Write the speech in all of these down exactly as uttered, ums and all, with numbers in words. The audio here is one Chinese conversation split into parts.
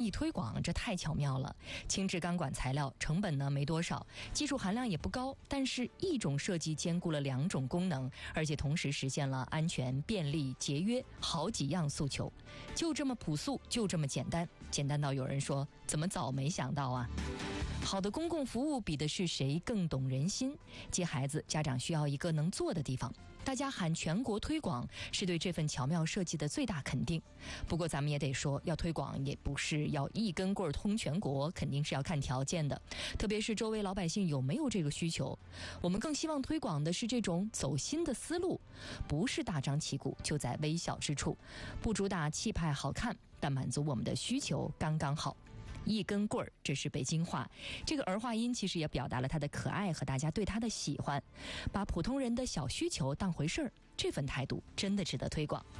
地推广，这太巧妙了。轻质钢管材料，成本呢没多少，技术含量也不高，但是一种设计兼顾了两种功能，而且同时实现了安全、便利、节约好几样诉求，就这么朴素，就这么简单，简单到有人说怎么早没想到啊。好的公共服务比的是谁更懂人心。接孩子，家长需要一个能做的地方。大家喊全国推广，是对这份巧妙设计的最大肯定。不过咱们也得说，要推广也不是要一根棍通全国，肯定是要看条件的，特别是周围老百姓有没有这个需求。我们更希望推广的是这种走心的思路，不是大张旗鼓，就在微小之处，不主打气派好看，但满足我们的需求刚刚好。一根棍儿，这是北京话，这个儿化音其实也表达了他的可爱和大家对他的喜欢，把普通人的小需求当回事儿，这份态度真的值得推广。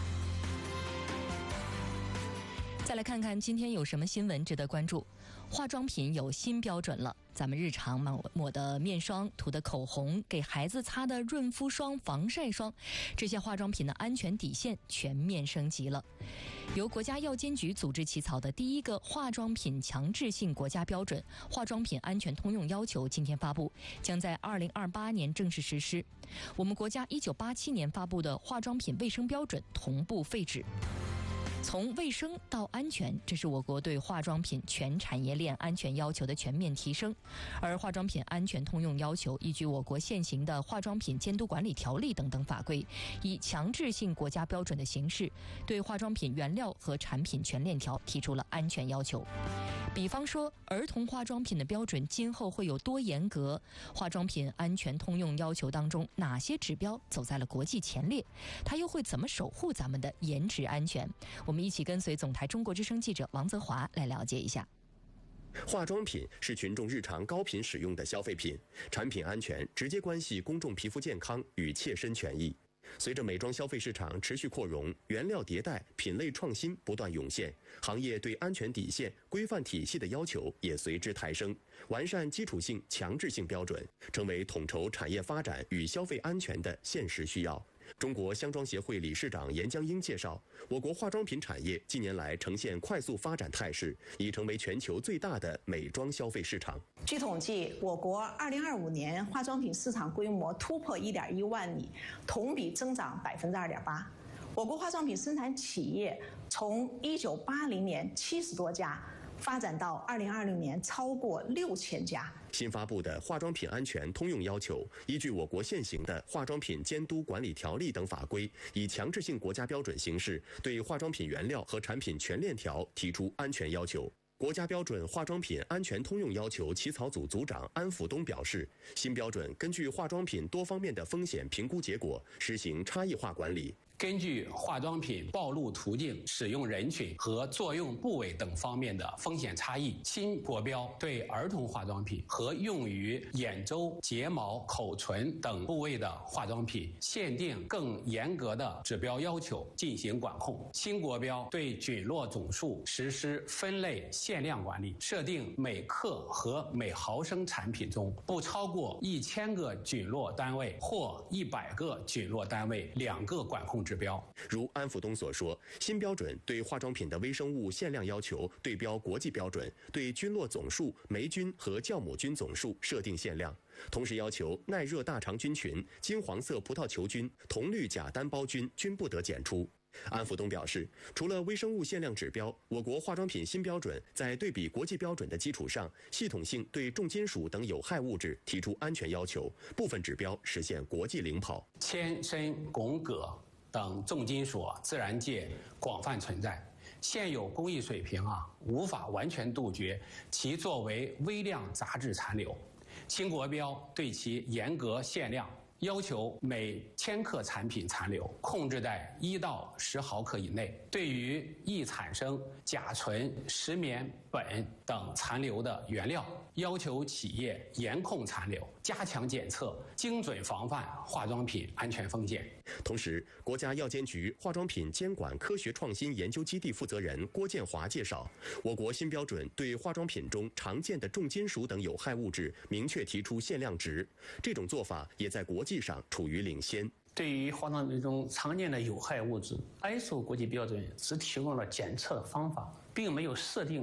再来看看今天有什么新闻值得关注。化妆品有新标准了，咱们日常抹抹的面霜、涂的口红、给孩子擦的润肤霜、防晒霜，这些化妆品的安全底线全面升级了。由国家药监局组织起草的第一个化妆品强制性国家标准《化妆品安全通用要求》今天发布，将在二零二八年正式实施。我们国家一九八七年发布的化妆品卫生标准同步废止。从卫生到安全，这是我国对化妆品全产业链安全要求的全面提升。而化妆品安全通用要求依据我国现行的化妆品监督管理条例等等法规，以强制性国家标准的形式，对化妆品原料和产品全链条提出了安全要求。比方说，儿童化妆品的标准今后会有多严格？化妆品安全通用要求当中，哪些指标走在了国际前列？它又会怎么守护咱们的颜值安全？我们一起跟随总台中国之声记者王泽华来了解一下。 化妆品是群众日常高频使用的消费品，产品安全直接关系公众皮肤健康与切身权益。随着美妆消费市场持续扩容，原料迭代、品类创新不断涌现，行业对安全底线、规范体系的要求也随之抬升，完善基础性、强制性标准，成为统筹产业发展与消费安全的现实需要。中国香妆协会理事长严江英介绍，我国化妆品产业近年来呈现快速发展态势，已成为全球最大的美妆消费市场。 据统计，我国二零二五年化妆品市场规模突破一点一万亿，同比增长百分之二点八。我国化妆品生产企业从一九八零年七十多家，发展到二零二零年超过六千家。 新发布的化妆品安全通用要求，依据我国现行的化妆品监督管理条例等法规，以强制性国家标准形式，对化妆品原料和产品全链条提出安全要求。国家标准化妆品安全通用要求起草组组长安辅东表示，新标准根据化妆品多方面的风险评估结果，实行差异化管理。 根据化妆品暴露途径、使用人群和作用部位等方面的风险差异，新国标对儿童化妆品和用于眼周、睫毛、口唇等部位的化妆品限定更严格的指标要求进行管控。新国标对菌落总数实施分类限量管理，设定每克和每毫升产品中不超过一千个菌落单位或一百个菌落单位两个管控指标。 如安辅东所说，新标准对化妆品的微生物限量要求对标国际标准，对菌落总数、霉菌和酵母菌总数设定限量，同时要求耐热大肠菌群、金黄色葡萄球菌、铜绿假单胞菌均不得检出。安辅东表示，除了微生物限量指标，我国化妆品新标准在对比国际标准的基础上，系统性对重金属等有害物质提出安全要求，部分指标实现国际领跑。 铅、砷、汞、铬等重金属自然界广泛存在，现有工艺水平啊，无法完全杜绝其作为微量杂质残留。新国标对其严格限量，要求每千克产品残留控制在一到十毫克以内。对于易产生甲醇、石棉、苯等残留的原料，要求企业严控残留，加强检测，精准防范化妆品安全风险。 同时，国家药监局化妆品监管科学创新研究基地负责人郭建华介绍，我国新标准对化妆品中常见的重金属等有害物质明确提出限量值，这种做法也在国际上处于领先。 对于化妆品中常见的有害物质 ，I S O 国际标准只提供了检测的方法，并没有设定